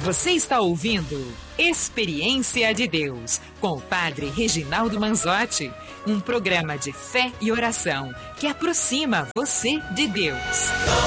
Você está ouvindo Experiência de Deus, com o Padre Reginaldo Manzotti, um programa de fé e oração que aproxima você de Deus.